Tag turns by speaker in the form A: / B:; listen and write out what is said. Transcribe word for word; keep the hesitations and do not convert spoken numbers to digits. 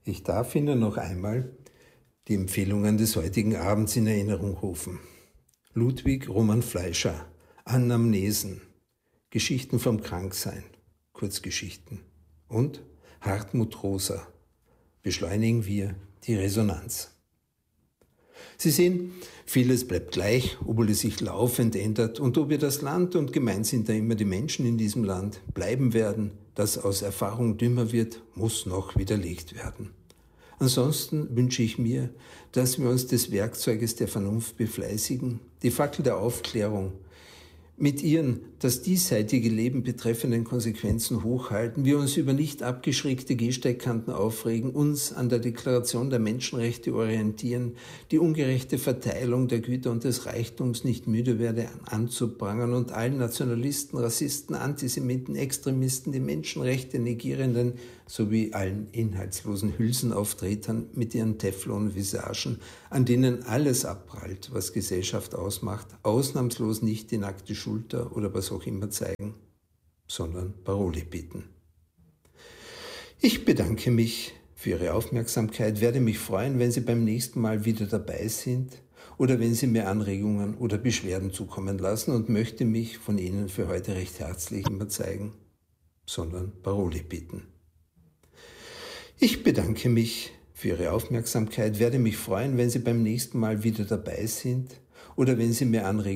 A: Ich darf Ihnen noch einmal die Empfehlungen des heutigen Abends in Erinnerung rufen. Ludwig Roman Fleischer, Anamnesen, Geschichten vom Kranksein, Kurzgeschichten. Und Hartmut Rosa, beschleunigen wir die Resonanz. Sie sehen, vieles bleibt gleich, obwohl es sich laufend ändert und ob wir das Land und gemeint sind da immer die Menschen in diesem Land bleiben werden, das aus Erfahrung dümmer wird, muss noch widerlegt werden. Ansonsten wünsche ich mir, dass wir uns des Werkzeuges der Vernunft befleißigen, die Fackel der Aufklärung, mit ihren das diesseitige Leben betreffenden Konsequenzen hochhalten, wir uns über nicht abgeschrägte Gehsteigkanten aufregen, uns an der Deklaration der Menschenrechte orientieren, die ungerechte Verteilung der Güter und des Reichtums nicht müde werde anzuprangern und allen Nationalisten, Rassisten, Antisemiten, Extremisten, die Menschenrechte negierenden sowie allen inhaltslosen Hülsenauftretern mit ihren Teflon-Visagen, an denen alles abprallt, was Gesellschaft ausmacht, ausnahmslos nicht die nackte Schulter oder was auch immer zeigen, sondern Paroli bieten. Ich bedanke mich für Ihre Aufmerksamkeit, werde mich freuen, wenn Sie beim nächsten Mal wieder dabei sind oder wenn Sie mir Anregungen oder Beschwerden zukommen lassen und möchte mich von Ihnen für heute recht herzlich immer zeigen, sondern Paroli bieten. Ich bedanke mich für Ihre Aufmerksamkeit, werde mich freuen, wenn Sie beim nächsten Mal wieder dabei sind oder wenn Sie mir Anregungen